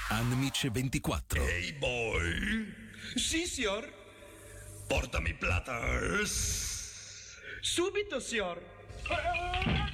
Anmic 24. Hey boy. Sì, signor. Portami platters. Subito, signor.